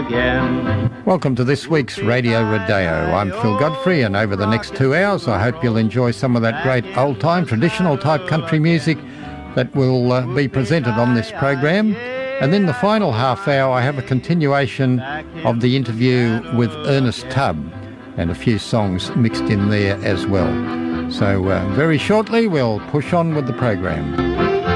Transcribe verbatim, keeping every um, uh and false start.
again. Welcome to this week's Radio Rodeo. I'm Phil Godfrey, and over the next two hours I hope you'll enjoy some of that great old-time traditional type country music that will uh, be presented on this program. And then the final half hour I have a continuation of the interview with Ernest Tubb and a few songs mixed in there as well. So uh, very shortly we'll push on with the program.